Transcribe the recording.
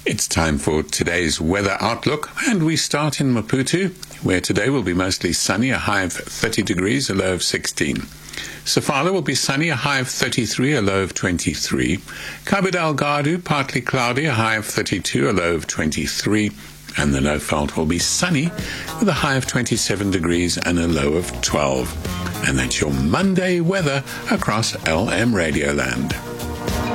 It's time for today's weather outlook, and we start in Maputo, where today will be mostly sunny, a high of 30 degrees, a low of 16. Sofala will be sunny, a high of 33, a low of 23. Cabo Delgado, partly cloudy, a high of 32, a low of 23. And the Lowveld will be sunny, with a high of 27 degrees and a low of 12. And that's your Monday weather across LM Radioland.